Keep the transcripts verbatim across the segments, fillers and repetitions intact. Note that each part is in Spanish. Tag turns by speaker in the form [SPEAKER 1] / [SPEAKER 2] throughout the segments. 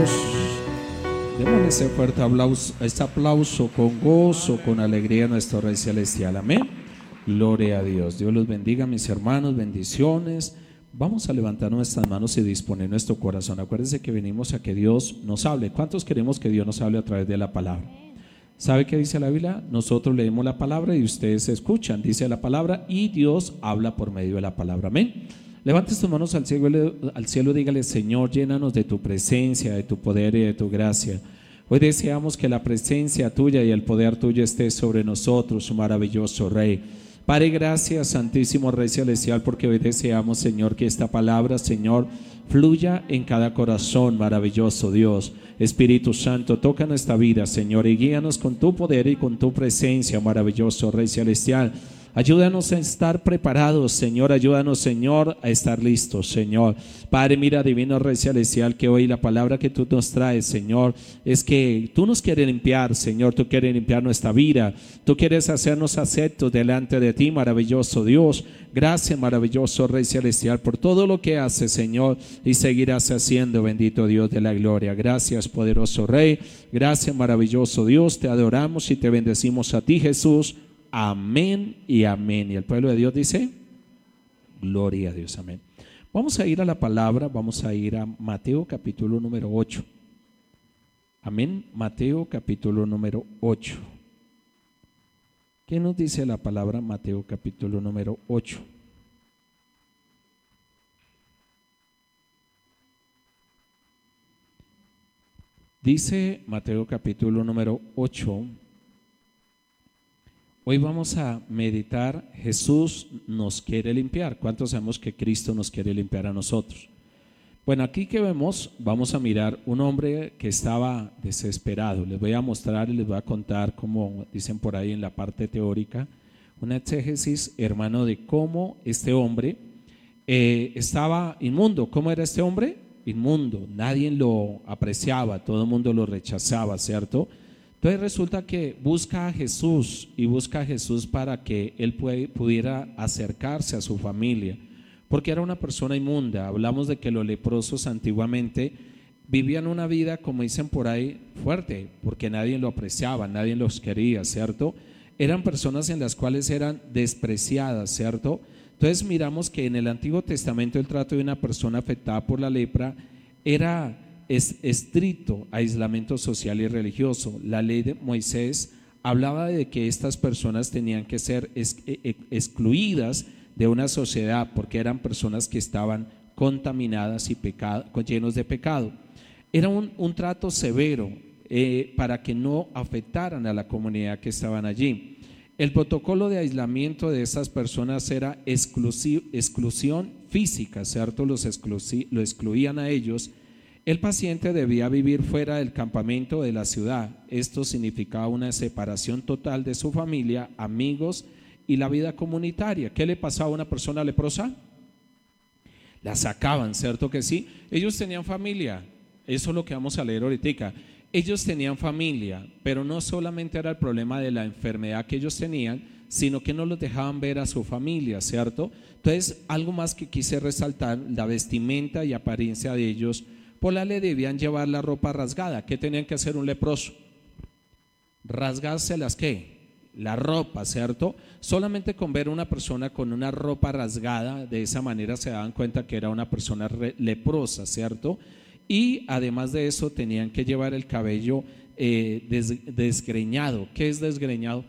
[SPEAKER 1] Dios. Démosle ese fuerte aplauso, este aplauso con gozo, con alegría a nuestro Rey Celestial. Amén. Gloria a Dios. Dios los bendiga, mis hermanos. Bendiciones. Vamos a levantar nuestras manos y disponer nuestro corazón. Acuérdense que venimos a que Dios nos hable. ¿Cuántos queremos que Dios nos hable a través de la palabra? ¿Sabe qué dice la Biblia? Nosotros leemos la palabra y ustedes escuchan. Dice la palabra y Dios habla por medio de la palabra. Amén. Levante tus manos al cielo, al cielo y dígale: Señor, llénanos de tu presencia, de tu poder y de tu gracia. Hoy deseamos que la presencia tuya y el poder tuyo esté sobre nosotros, maravilloso Rey. Padre, gracias, Santísimo Rey Celestial, porque hoy deseamos, Señor, que esta palabra, Señor, fluya en cada corazón, maravilloso Dios. Espíritu Santo, toca nuestra vida, Señor, y guíanos con tu poder y con tu presencia, maravilloso Rey Celestial. Ayúdanos a estar preparados, Señor. Ayúdanos, Señor, a estar listos, Señor. Padre, mira, divino Rey Celestial, que hoy la palabra que tú nos traes, Señor, es que tú nos quieres limpiar, Señor. Tú quieres limpiar nuestra vida. Tú quieres hacernos aceptos delante de ti, maravilloso Dios. Gracias, maravilloso Rey Celestial, por todo lo que haces, Señor, y seguirás haciendo, bendito Dios de la gloria. Gracias, poderoso Rey. Gracias, maravilloso Dios. Te adoramos y te bendecimos a ti, Jesús. Amén y amén. Y el pueblo de Dios dice: gloria a Dios, amén. Vamos a ir a la palabra, vamos a ir a Mateo capítulo número ocho. Amén. Mateo capítulo número ocho. ¿Qué nos dice la palabra? Mateo capítulo número ocho. Dice Mateo capítulo número ocho. Hoy vamos a meditar: Jesús nos quiere limpiar. ¿Cuántos sabemos que Cristo nos quiere limpiar a nosotros? Bueno, aquí que vemos, vamos a mirar un hombre que estaba desesperado. Les voy a mostrar y les voy a contar, como dicen por ahí en la parte teórica, una exégesis, hermano, de cómo este hombre eh, estaba inmundo. ¿Cómo era este hombre? Inmundo. Nadie lo apreciaba, todo el mundo lo rechazaba, ¿cierto? Entonces resulta que busca a Jesús y busca a Jesús para que él pudiera acercarse a su familia, porque era una persona inmunda. Hablamos de que los leprosos antiguamente vivían una vida, como dicen por ahí, fuerte, porque nadie lo apreciaba, nadie los quería, ¿cierto? Eran personas en las cuales eran despreciadas, ¿cierto? Entonces miramos que en el Antiguo Testamento el trato de una persona afectada por la lepra era es estricto aislamiento social y religioso. La ley de Moisés hablaba de que estas personas tenían que ser excluidas de una sociedad porque eran personas que estaban contaminadas y pecado, llenos de pecado. Era un, un trato severo eh, para que no afectaran a la comunidad que estaban allí. El protocolo de aislamiento de esas personas era exclusión física, ¿cierto? Los exclu- lo excluían a ellos. El paciente debía vivir fuera del campamento de la ciudad. Esto significaba una separación total de su familia, amigos y la vida comunitaria. ¿Qué le pasaba a una persona leprosa? La sacaban, ¿cierto que sí? Ellos tenían familia. Eso es lo que vamos a leer ahorita. Ellos tenían familia, pero no solamente era el problema de la enfermedad que ellos tenían, sino que no los dejaban ver a su familia, ¿cierto? Entonces, algo más que quise resaltar: la vestimenta y apariencia de ellos. Por la ley debían llevar la ropa rasgada. ¿Qué tenían que hacer un leproso? Rasgarse las ¿qué? La ropa, ¿cierto? Solamente con ver a una persona con una ropa rasgada, de esa manera se daban cuenta que era una persona re- leprosa, ¿cierto? Y además de eso tenían que llevar el cabello eh, des- desgreñado. ¿Qué es desgreñado?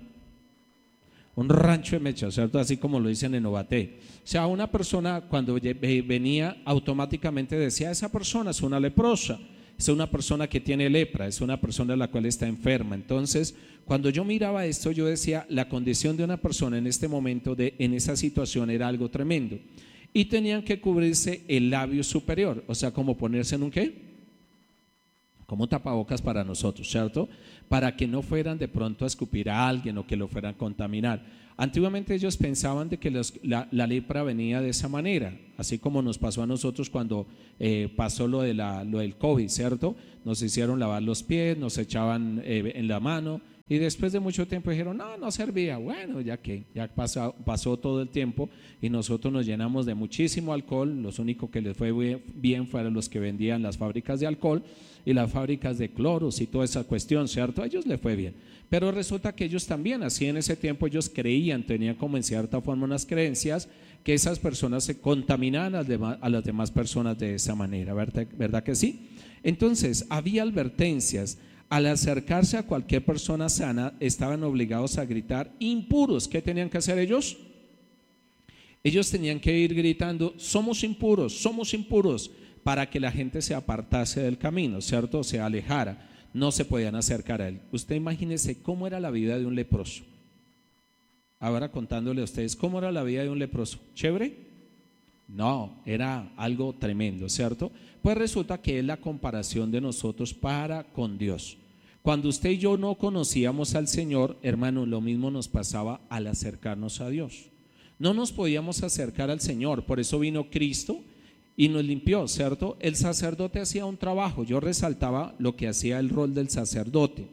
[SPEAKER 1] Un rancho de mechas, ¿cierto? Así como lo dicen en Ovaté. O sea, una persona cuando venía automáticamente decía: esa persona es una leprosa, es una persona que tiene lepra, es una persona la cual está enferma. Entonces, cuando yo miraba esto, yo decía: la condición de una persona en este momento, de, en esa situación, era algo tremendo. Y tenían que cubrirse el labio superior, o sea, como ponerse en un ¿qué? Como tapabocas para nosotros, ¿cierto? Para que no fueran de pronto a escupir a alguien o que lo fueran a contaminar. Antiguamente ellos pensaban de que los, la, la lepra venía de esa manera, así como nos pasó a nosotros cuando eh, pasó lo, de la, lo del COVID, ¿cierto? Nos hicieron lavar los pies, nos echaban eh, en la mano Y después de mucho tiempo dijeron, no, no servía. Bueno, ya que ya pasó, pasó todo el tiempo y nosotros nos llenamos de muchísimo alcohol. Los únicos que les fue bien fueron los que vendían las fábricas de alcohol y las fábricas de cloros y toda esa cuestión, ¿cierto? A ellos les fue bien. Pero resulta que ellos también, así en ese tiempo ellos creían, tenían como en cierta forma unas creencias que esas personas se contaminaban a las demás, a las demás personas de esa manera, ¿verdad, ¿verdad que sí? Entonces, había advertencias. Al acercarse a cualquier persona sana, estaban obligados a gritar impuros. ¿Qué tenían que hacer ellos? Ellos tenían que ir gritando, somos impuros, somos impuros, para que la gente se apartase del camino, ¿cierto? Se alejara, no se podían acercar a él. Usted imagínese cómo era la vida de un leproso. Ahora contándole a ustedes, ¿cómo era la vida de un leproso? ¿Chévere? No, era algo tremendo, ¿cierto? Pues resulta que es la comparación de nosotros para con Dios. Cuando usted y yo no conocíamos al Señor, hermano, lo mismo nos pasaba al acercarnos a Dios. No nos podíamos acercar al Señor, por eso vino Cristo y nos limpió, ¿cierto? El sacerdote hacía un trabajo, yo resaltaba lo que hacía el rol del sacerdote.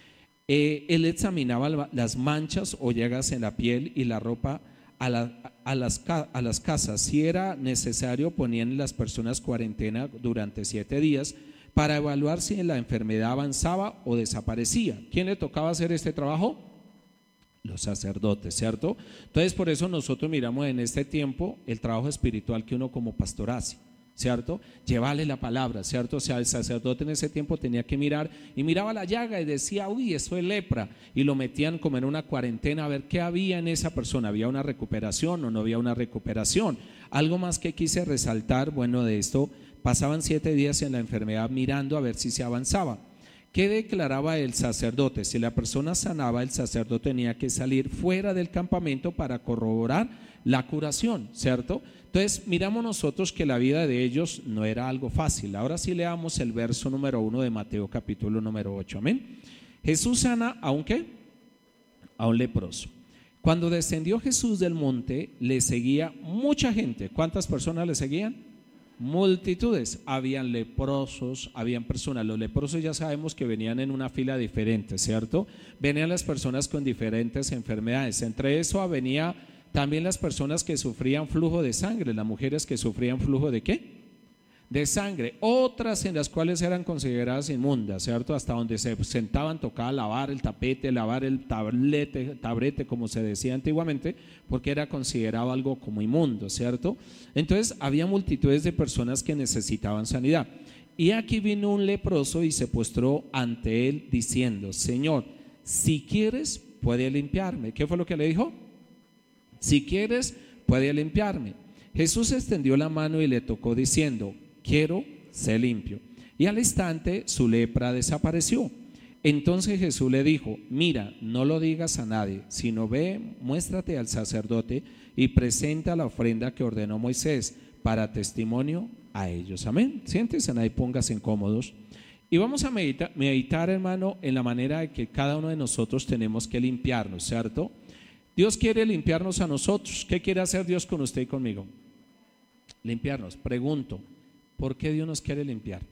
[SPEAKER 1] Eh, él examinaba las manchas o llagas en la piel y la ropa a, la, a, las, a las casas. Si era necesario, ponían las personas cuarentena durante siete días para evaluar si la enfermedad avanzaba o desaparecía. ¿Quién le tocaba hacer este trabajo? Los sacerdotes, ¿cierto? Entonces por eso nosotros miramos en este tiempo el trabajo espiritual que uno como pastor hace, ¿cierto? Llevarle la palabra, ¿cierto? O sea, el sacerdote en ese tiempo tenía que mirar y miraba la llaga y decía, uy, eso es lepra, y lo metían como en una cuarentena a ver qué había en esa persona, ¿había una recuperación o no había una recuperación? Algo más que quise resaltar, bueno, de esto, pasaban siete días en la enfermedad mirando a ver si se avanzaba. ¿Qué declaraba el sacerdote? Si la persona sanaba, el sacerdote tenía que salir fuera del campamento para corroborar la curación, ¿cierto? Entonces miramos nosotros que la vida de ellos no era algo fácil. Ahora sí leamos el verso número uno de Mateo capítulo número ocho, amén. Jesús sana a un ¿qué? A un leproso. Cuando descendió Jesús del monte, le seguía mucha gente. ¿Cuántas personas le seguían? Multitudes. Habían leprosos, habían personas. Los leprosos ya sabemos que venían en una fila diferente, ¿cierto? Venían las personas con diferentes enfermedades. Entre eso venía también las personas que sufrían flujo de sangre, las mujeres que sufrían flujo de ¿qué? De sangre. Otras en las cuales eran consideradas inmundas, ¿cierto? Hasta donde se sentaban tocaba lavar el tapete, lavar el tablete, tabrete, como se decía antiguamente, porque era considerado algo como inmundo, ¿cierto? Entonces había multitudes de personas que necesitaban sanidad. Y aquí vino un leproso y se postró ante él diciendo, Señor, si quieres, puede limpiarme. ¿Qué fue lo que le dijo? Si quieres, puede limpiarme. Jesús extendió la mano y le tocó diciendo, quiero ser limpio. Y al instante su lepra desapareció. Entonces Jesús le dijo, mira, no lo digas a nadie, sino ve, muéstrate al sacerdote y presenta la ofrenda que ordenó Moisés para testimonio a ellos. Amén. Siéntense ahí, pónganse cómodos. Y vamos a meditar, meditar, hermano, en la manera de que cada uno de nosotros tenemos que limpiarnos, ¿cierto? Dios quiere limpiarnos a nosotros. ¿Qué quiere hacer Dios con usted y conmigo? Limpiarnos. Pregunto, ¿por qué Dios nos quiere limpiar?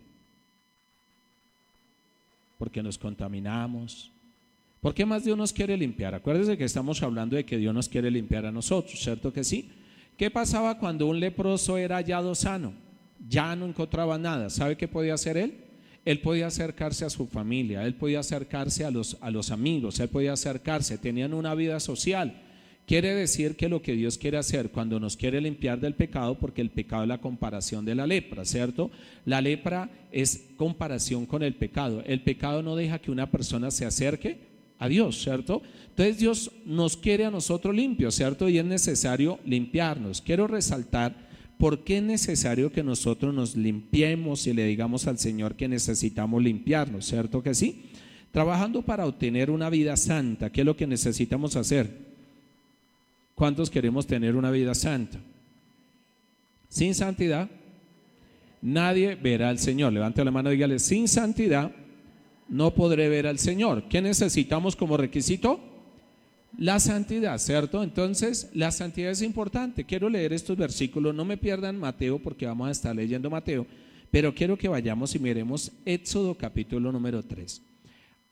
[SPEAKER 1] Porque nos contaminamos. ¿Por qué más Dios nos quiere limpiar? Acuérdense que estamos hablando de que Dios nos quiere limpiar a nosotros, ¿cierto que sí? ¿Qué pasaba cuando un leproso era hallado sano? Ya no encontraba nada. ¿Sabe qué podía hacer él? Él podía acercarse a su familia, él podía acercarse a los, a los amigos, él podía acercarse, tenían una vida social. Quiere decir que lo que Dios quiere hacer cuando nos quiere limpiar del pecado, porque el pecado es la comparación de la lepra, ¿cierto? La lepra es comparación con el pecado. El pecado no deja que una persona se acerque a Dios, ¿cierto? Entonces Dios nos quiere a nosotros limpios, ¿cierto? Y es necesario limpiarnos. Quiero resaltar por qué es necesario que nosotros nos limpiemos y le digamos al Señor que necesitamos limpiarnos, ¿cierto que sí? Trabajando para obtener una vida santa, ¿qué es lo que necesitamos hacer? ¿Cuántos queremos tener una vida santa? Sin santidad, nadie verá al Señor. Levante la mano y dígale, sin santidad no podré ver al Señor. ¿Qué necesitamos como requisito? La santidad, ¿cierto? Entonces, la santidad es importante. Quiero leer estos versículos, no me pierdan Mateo porque vamos a estar leyendo Mateo, pero quiero que vayamos y miremos Éxodo capítulo número tres.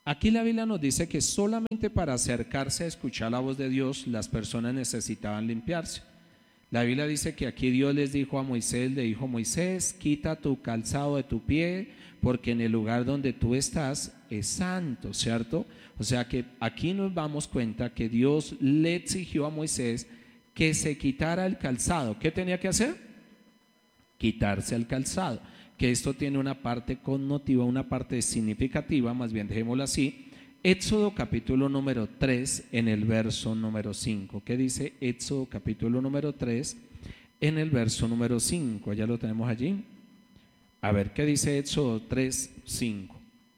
[SPEAKER 1] Aquí la Biblia nos dice que solamente para acercarse a escuchar la voz de Dios las personas necesitaban limpiarse. La Biblia dice que aquí Dios les dijo a Moisés, le dijo: Moisés, quita tu calzado de tu pie, porque en el lugar donde tú estás es santo, ¿cierto? O sea que aquí nos damos cuenta que Dios le exigió a Moisés que se quitara el calzado. ¿Qué tenía que hacer? Quitarse el calzado. Que esto tiene una parte connotiva, una parte significativa, más bien dejémoslo así. Éxodo capítulo número tres en el verso número cinco. ¿Qué dice Éxodo capítulo número tres en el verso número cinco? Ya lo tenemos allí. A ver, ¿qué dice Éxodo tres, cinco?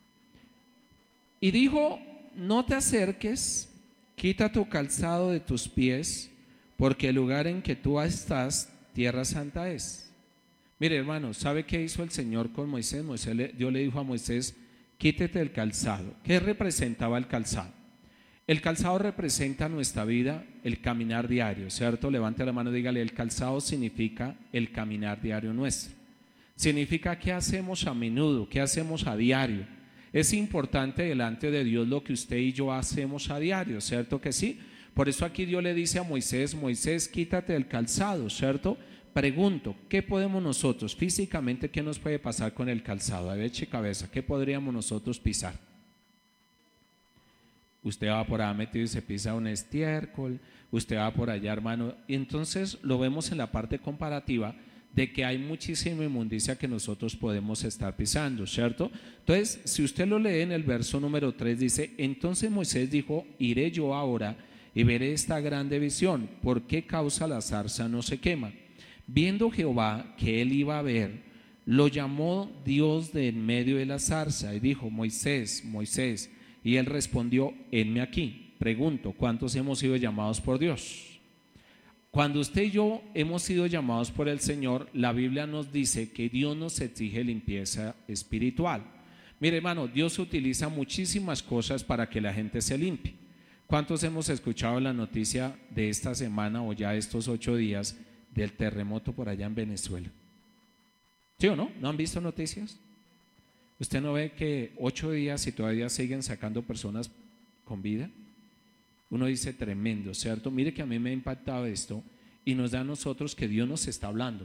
[SPEAKER 1] Y dijo: no te acerques, quita tu calzado de tus pies, porque el lugar en que tú estás, tierra santa es. Mire, hermano, ¿sabe qué hizo el Señor con Moisés? Moisés le, Dios le dijo a Moisés: quítete el calzado. ¿Qué representaba el calzado? El calzado representa nuestra vida, el caminar diario, ¿cierto? Levante la mano y dígale: el calzado significa el caminar diario nuestro. Significa qué hacemos a menudo, qué hacemos a diario. Es importante delante de Dios lo que usted y yo hacemos a diario, ¿cierto que sí? Por eso aquí Dios le dice a Moisés: Moisés, quítate el calzado, ¿cierto? Pregunto, ¿qué podemos nosotros físicamente, qué nos puede pasar con el calzado? A ver, eche cabeza, ¿qué podríamos nosotros pisar? Usted va por allá metido y se pisa un estiércol, usted va por allá, hermano, y entonces lo vemos en la parte comparativa de que hay muchísima inmundicia que nosotros podemos estar pisando, ¿cierto? Entonces, si usted lo lee en el verso número tres, dice: entonces Moisés dijo: iré yo ahora y veré esta grande visión, ¿por qué causa la zarza no se quema? Viendo Jehová que él iba a ver, lo llamó Dios de en medio de la zarza y dijo: Moisés, Moisés. Y él respondió: henme aquí. Pregunto, ¿cuántos hemos sido llamados por Dios? Cuando usted y yo hemos sido llamados por el Señor, la Biblia nos dice que Dios nos exige limpieza espiritual. Mire, hermano, Dios utiliza muchísimas cosas para que la gente se limpie. ¿Cuántos hemos escuchado la noticia de esta semana o ya estos ocho días del terremoto por allá en Venezuela? ¿Sí o no? ¿No han visto noticias? ¿Usted no ve que ocho días y todavía siguen sacando personas con vida? Uno dice: tremendo, ¿cierto? Mire que a mí me ha impactado esto y nos da a nosotros que Dios nos está hablando.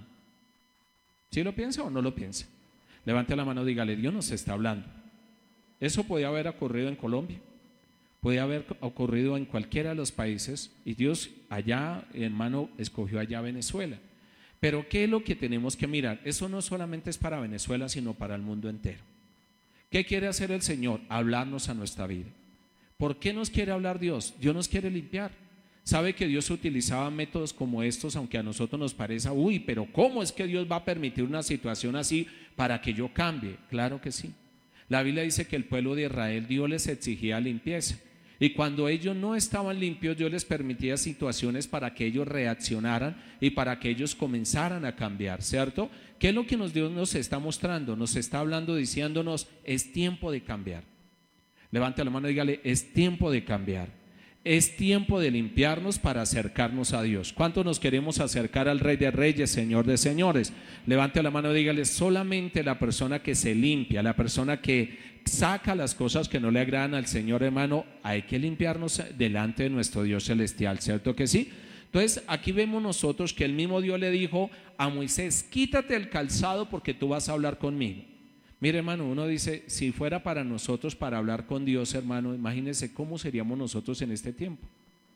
[SPEAKER 1] ¿Sí lo piensa o no lo piensa? Levante la mano y dígale: Dios nos está hablando. Eso podía haber ocurrido en Colombia, podía haber ocurrido en cualquiera de los países, y Dios allá, hermano, escogió allá Venezuela. Pero ¿qué es lo que tenemos que mirar? Eso no solamente es para Venezuela, sino para el mundo entero. ¿Qué quiere hacer el Señor? Hablarnos a nuestra vida. ¿Por qué nos quiere hablar Dios? Dios nos quiere limpiar. ¿Sabe que Dios utilizaba métodos como estos, aunque a nosotros nos parezca: uy, pero ¿cómo es que Dios va a permitir una situación así para que yo cambie? Claro que sí. La Biblia dice que el pueblo de Israel, Dios les exigía limpieza. Y cuando ellos no estaban limpios, Dios les permitía situaciones para que ellos reaccionaran y para que ellos comenzaran a cambiar, ¿cierto? ¿Qué es lo que nos, Dios nos está mostrando? Nos está hablando, diciéndonos: es tiempo de cambiar. Levante la mano y dígale: es tiempo de cambiar. Es tiempo de limpiarnos para acercarnos a Dios. ¿Cuánto nos queremos acercar al Rey de Reyes, Señor de Señores? Levante la mano y dígale: solamente la persona que se limpia, la persona que saca las cosas que no le agradan al Señor, hermano, hay que limpiarnos delante de nuestro Dios celestial, ¿cierto que sí? Entonces aquí vemos nosotros que el mismo Dios le dijo a Moisés: quítate el calzado porque tú vas a hablar conmigo. Mire, hermano, uno dice: si fuera para nosotros para hablar con Dios, hermano, imagínense cómo seríamos nosotros en este tiempo.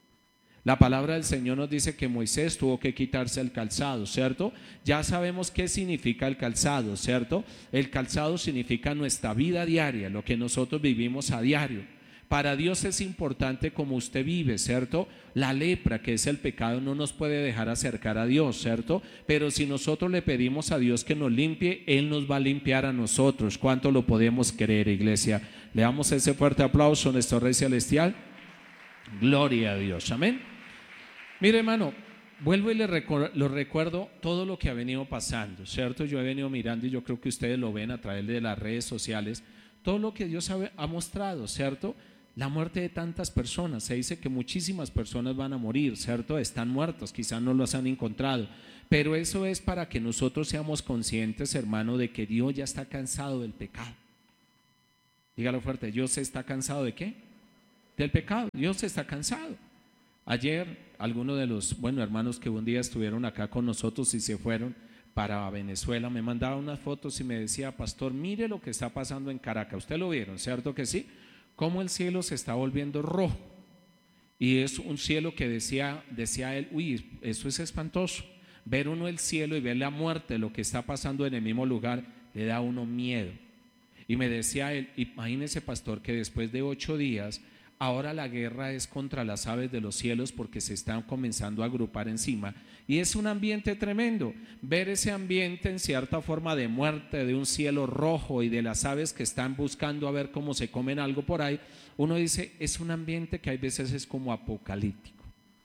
[SPEAKER 1] La palabra del Señor nos dice que Moisés tuvo que quitarse el calzado, ¿cierto? Ya sabemos qué significa el calzado, ¿cierto? El calzado significa nuestra vida diaria, lo que nosotros vivimos a diario. Para Dios es importante como usted vive, ¿cierto? La lepra, que es el pecado, no nos puede dejar acercar a Dios, ¿cierto? Pero si nosotros le pedimos a Dios que nos limpie, Él nos va a limpiar a nosotros. ¿Cuánto lo podemos creer, iglesia? Le damos ese fuerte aplauso a nuestro Rey Celestial. Gloria a Dios, amén. Mire, hermano, vuelvo y le recu- lo recuerdo todo lo que ha venido pasando, ¿cierto? Yo he venido mirando y yo creo que ustedes lo ven a través de las redes sociales, todo lo que Dios ha, ha mostrado, ¿cierto? La muerte de tantas personas, se dice que muchísimas personas van a morir, ¿cierto? Están muertos, quizás no los han encontrado, pero eso es para que nosotros seamos conscientes, hermano, de que Dios ya está cansado del pecado. Dígalo fuerte, Dios está cansado ¿de qué? Del pecado. Dios está cansado. Ayer algunos de los buenos hermanos que un día estuvieron acá con nosotros y se fueron para Venezuela me mandaba unas fotos y me decía: pastor, mire lo que está pasando en Caracas. Usted lo vieron, ¿cierto que sí? Cómo el cielo se está volviendo rojo. Y es un cielo que decía, decía él, uy, eso es espantoso. Ver uno el cielo y ver la muerte, lo que está pasando en el mismo lugar, le da a uno miedo. Y me decía él, imagínese, pastor, que después de ocho días, ahora la guerra es contra las aves de los cielos porque se están comenzando a agrupar encima. Y es un ambiente tremendo. Ver ese ambiente en cierta forma de muerte, de un cielo rojo y de las aves que están buscando a ver cómo se comen algo por ahí. Uno dice, es un ambiente que hay veces es como apocalíptico.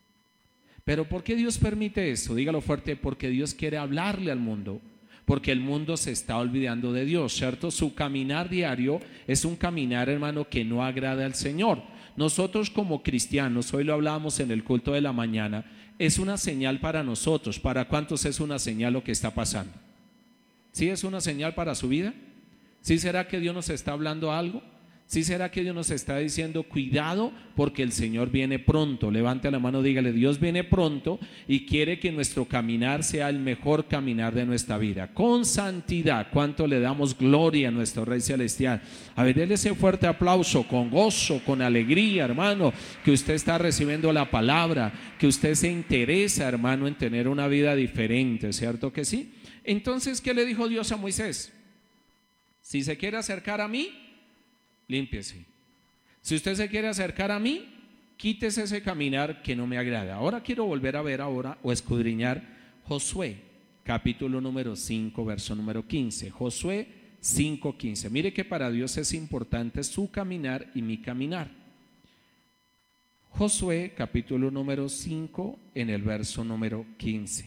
[SPEAKER 1] Pero ¿por qué Dios permite esto? Dígalo fuerte, porque Dios quiere hablarle al mundo. Porque el mundo se está olvidando de Dios, ¿cierto? Su caminar diario es un caminar, hermano, que no agrada al Señor. Nosotros como cristianos, hoy lo hablábamos en el culto de la mañana, es una señal para nosotros. ¿Para cuántos es una señal lo que está pasando? ¿Sí es una señal para su vida? ¿Sí será que Dios nos está hablando algo? ¿Sí será que Dios nos está diciendo cuidado porque el Señor viene pronto? Levante la mano, dígale, Dios viene pronto y quiere que nuestro caminar sea el mejor caminar de nuestra vida, con santidad. ¿Cuánto le damos gloria a nuestro Rey Celestial? A ver, déle ese fuerte aplauso, con gozo, con alegría, hermano, que usted está recibiendo la palabra, que usted se interesa, hermano, en tener una vida diferente, ¿cierto que sí? Entonces, ¿qué le dijo Dios a Moisés? Si se quiere acercar a mí, límpiese. Si usted se quiere acercar a mí, quítese ese caminar que no me agrada. Ahora quiero volver a ver ahora o escudriñar Josué, capítulo número cinco, verso número quince. Josué cinco, quince. Mire que para Dios es importante su caminar y mi caminar. Josué, capítulo número cinco, en el verso número quince.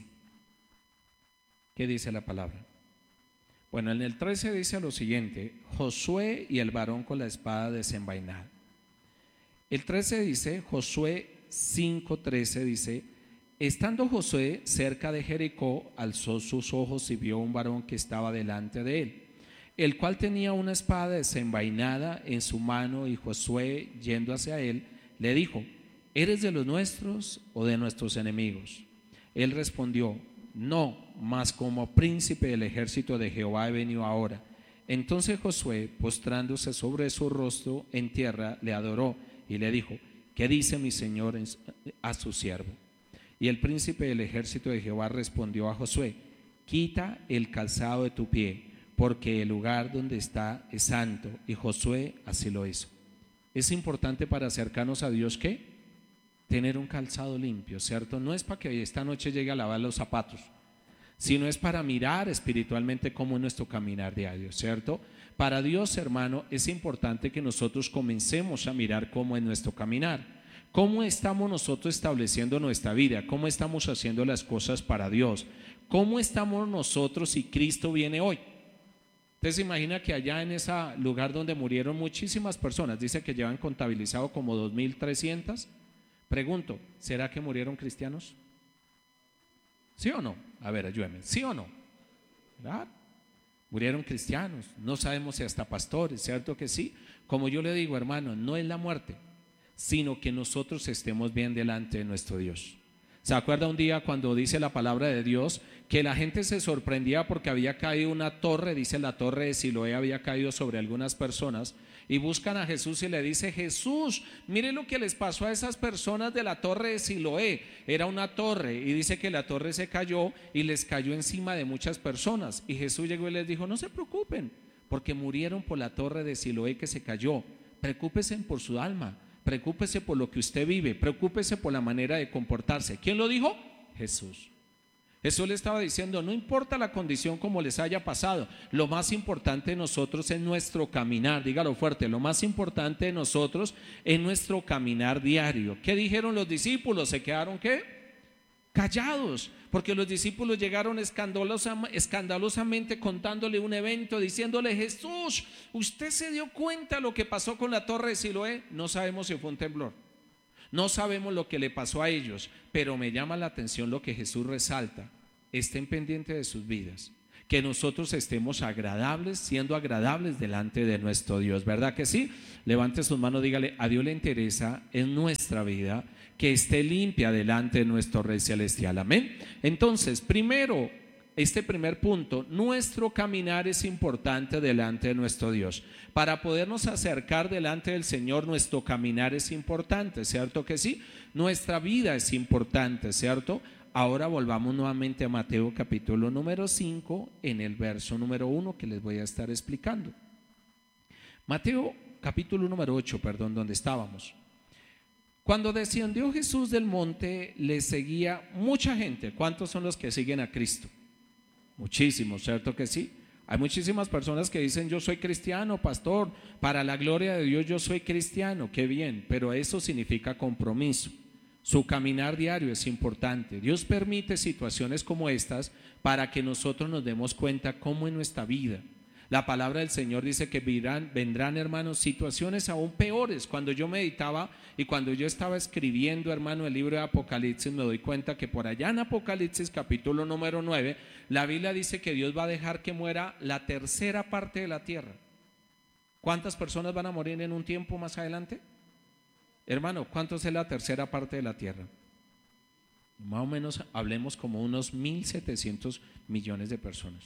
[SPEAKER 1] ¿Qué dice la palabra? Bueno, en el trece dice lo siguiente: Josué y el varón con la espada desenvainada. El trece dice, Josué cinco, trece dice: estando Josué cerca de Jericó, alzó sus ojos y vio un varón que estaba delante de él, el cual tenía una espada desenvainada en su mano, y Josué, yendo hacia él, le dijo: ¿eres de los nuestros o de nuestros enemigos? Él respondió: no, mas como príncipe del ejército de Jehová he venido ahora. Entonces Josué, postrándose sobre su rostro en tierra, le adoró y le dijo: ¿qué dice mi señor a su siervo? Y el príncipe del ejército de Jehová respondió a Josué: quita el calzado de tu pie, porque el lugar donde está es santo. Y Josué así lo hizo. Es importante para acercarnos a Dios que tener un calzado limpio, ¿cierto? No es para que esta noche llegue a lavar los zapatos, sino es para mirar espiritualmente cómo es nuestro caminar diario, ¿cierto? Para Dios, hermano, es importante que nosotros comencemos a mirar cómo es nuestro caminar, cómo estamos nosotros estableciendo nuestra vida, cómo estamos haciendo las cosas para Dios, cómo estamos nosotros si Cristo viene hoy. Usted se imagina que allá en ese lugar donde murieron muchísimas personas, dice que llevan contabilizado como dos mil trescientas. Pregunto, ¿será que murieron cristianos? ¿Sí o no? A ver, ayúdenme, ¿sí o no? ¿Verdad? Murieron cristianos, no sabemos si hasta pastores, ¿cierto que sí? Como yo le digo, hermano, no es la muerte, sino que nosotros estemos bien delante de nuestro Dios. ¿Se acuerda un día cuando dice la palabra de Dios que la gente se sorprendía porque había caído una torre? Dice, la torre de Siloé había caído sobre algunas personas, y buscan a Jesús y le dice: Jesús, mire lo que les pasó a esas personas de la torre de Siloé. Era una torre, y dice que la torre se cayó y les cayó encima de muchas personas, y Jesús llegó y les dijo: no se preocupen, porque murieron por la torre de Siloé que se cayó. Preocúpese por su alma, preocúpese por lo que usted vive, preocúpese por la manera de comportarse. ¿Quién lo dijo? Jesús. Jesús le estaba diciendo: no importa la condición como les haya pasado, lo más importante de nosotros es nuestro caminar. Dígalo fuerte, lo más importante de nosotros es nuestro caminar diario. ¿Qué dijeron los discípulos? ¿Se quedaron qué? Callados, porque los discípulos llegaron escandalosa, escandalosamente contándole un evento, diciéndole: Jesús, ¿usted se dio cuenta lo que pasó con la torre de Siloé? No sabemos si fue un temblor, no sabemos lo que le pasó a ellos, pero me llama la atención lo que Jesús resalta: estén pendientes de sus vidas, que nosotros estemos agradables, siendo agradables delante de nuestro Dios, ¿verdad que sí? Levante sus manos, dígale, a Dios le interesa en nuestra vida que esté limpia delante de nuestro Rey Celestial, amén. Entonces, primero, este primer punto, nuestro caminar es importante delante de nuestro Dios. Para podernos acercar delante del Señor, nuestro caminar es importante, ¿cierto que sí? Nuestra vida es importante, ¿cierto? Ahora volvamos nuevamente a Mateo capítulo número cinco, en el verso número uno que les voy a estar explicando. Mateo capítulo número ocho, perdón, donde estábamos. Cuando descendió Jesús del monte, le seguía mucha gente. ¿Cuántos son los que siguen a Cristo? Muchísimos, ¿cierto que sí? Hay muchísimas personas que dicen, yo soy cristiano, pastor, para la gloria de Dios yo soy cristiano, qué bien, pero eso significa compromiso. Su caminar diario es importante. Dios permite situaciones como estas para que nosotros nos demos cuenta cómo en nuestra vida, la palabra del Señor dice que vendrán, vendrán, hermanos, situaciones aún peores. Cuando yo meditaba y cuando yo estaba escribiendo, hermano, el libro de Apocalipsis, me doy cuenta que por allá en Apocalipsis capítulo número nueve, la Biblia dice que Dios va a dejar que muera la tercera parte de la tierra. ¿Cuántas personas van a morir en un tiempo más adelante? Hermano, ¿cuántos es la tercera parte de la tierra? Más o menos hablemos como unos mil setecientos millones de personas.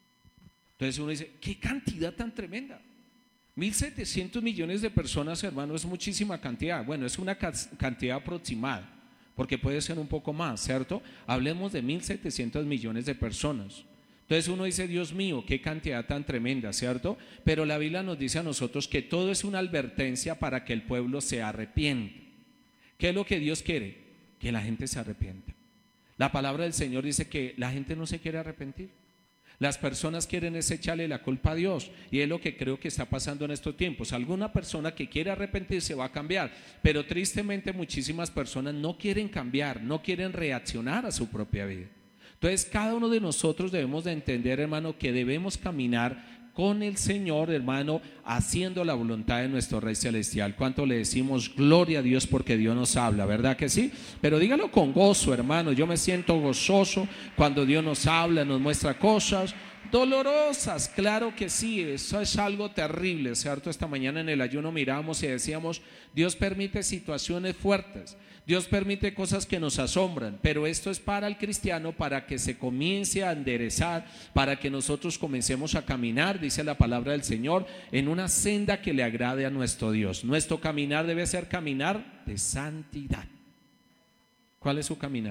[SPEAKER 1] Entonces uno dice, ¿qué cantidad tan tremenda? mil setecientos millones de personas, hermano, es muchísima cantidad. Bueno, es una cantidad aproximada, porque puede ser un poco más, ¿cierto? Hablemos de mil setecientos millones de personas. Entonces uno dice, Dios mío, qué cantidad tan tremenda, ¿cierto? Pero la Biblia nos dice a nosotros que todo es una advertencia para que el pueblo se arrepienta. ¿Qué es lo que Dios quiere? Que la gente se arrepienta. La palabra del Señor dice que la gente no se quiere arrepentir. Las personas quieren es echarle la culpa a Dios, y es lo que creo que está pasando en estos tiempos. Alguna persona que quiere arrepentirse va a cambiar, pero tristemente muchísimas personas no quieren cambiar, no quieren reaccionar a su propia vida. Entonces cada uno de nosotros debemos de entender, hermano, que debemos caminar con el Señor, hermano, haciendo la voluntad de nuestro Rey Celestial. ¿Cuánto le decimos gloria a Dios porque Dios nos habla? ¿Verdad que sí? Pero dígalo con gozo, hermano. Yo me siento gozoso cuando Dios nos habla, nos muestra cosas dolorosas. Claro que sí, eso es algo terrible, ¿cierto? Esta mañana en el ayuno miramos y decíamos, Dios permite situaciones fuertes, Dios permite cosas que nos asombran, pero esto es para el cristiano, para que se comience a enderezar, para que nosotros comencemos a caminar, dice la palabra del Señor, en una senda que le agrade a nuestro Dios. Nuestro caminar debe ser caminar de santidad. ¿Cuál es su caminar?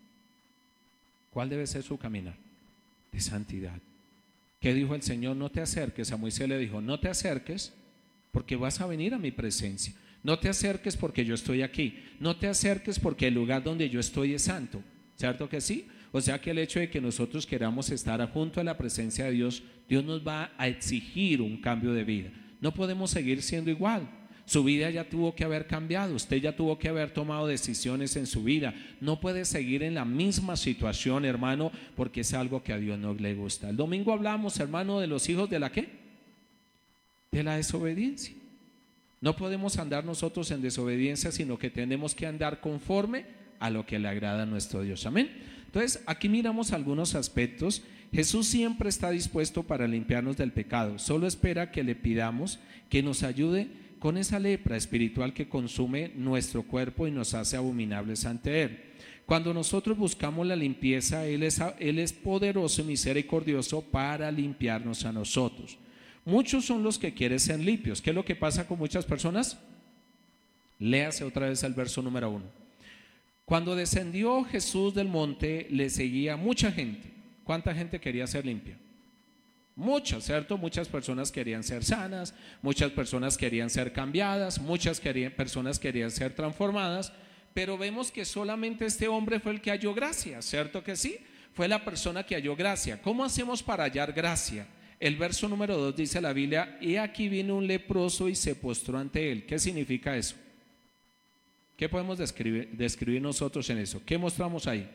[SPEAKER 1] ¿Cuál debe ser su caminar? De santidad. ¿Qué dijo el Señor? No te acerques. A Moisés le dijo, no te acerques porque vas a venir a mi presencia. No te acerques porque yo estoy aquí. No te acerques porque el lugar donde yo estoy es santo. ¿Cierto que sí? O sea que el hecho de que nosotros queramos estar junto a la presencia de Dios, Dios nos va a exigir un cambio de vida. No podemos seguir siendo igual. Su vida ya tuvo que haber cambiado. Usted ya tuvo que haber tomado decisiones en su vida. No puede seguir en la misma situación, hermano, porque es algo que a Dios no le gusta. El domingo hablamos, hermano, de los hijos de la ¿qué? De la desobediencia. No podemos andar nosotros en desobediencia, sino que tenemos que andar conforme a lo que le agrada a nuestro Dios. Amén. Entonces, aquí miramos algunos aspectos. Jesús siempre está dispuesto para limpiarnos del pecado. Solo espera que le pidamos que nos ayude con esa lepra espiritual que consume nuestro cuerpo y nos hace abominables ante Él. Cuando nosotros buscamos la limpieza, Él es, Él es poderoso y misericordioso para limpiarnos a nosotros. Muchos son los que quieren ser limpios. ¿Qué es lo que pasa con muchas personas? Léase otra vez el verso número uno. Cuando descendió Jesús del monte, le seguía mucha gente. ¿Cuánta gente quería ser limpia? Muchas, ¿cierto? Muchas personas querían ser sanas, muchas personas querían ser cambiadas, muchas querían, personas querían ser transformadas, pero vemos que solamente este hombre fue el que halló gracia, ¿cierto que sí? Fue la persona que halló gracia. ¿Cómo hacemos para hallar gracia? El verso número dos dice la Biblia, y aquí vino un leproso y se postró ante él. ¿Qué significa eso? ¿Qué podemos describir, describir nosotros en eso? ¿Qué mostramos ahí?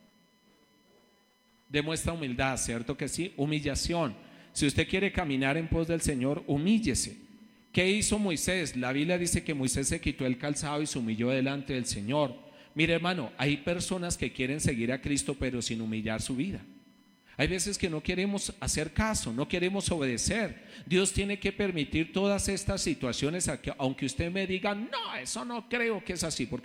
[SPEAKER 1] Demuestra humildad, ¿cierto que sí? Humillación. Si usted quiere caminar en pos del Señor, humíllese. ¿Qué hizo Moisés? La Biblia dice que Moisés se quitó el calzado y se humilló delante del Señor. Mire, hermano, hay personas que quieren seguir a Cristo pero sin humillar su vida. Hay veces que no queremos hacer caso, no queremos obedecer. Dios tiene que permitir todas estas situaciones, aunque usted me diga, no, eso no creo que es así, porque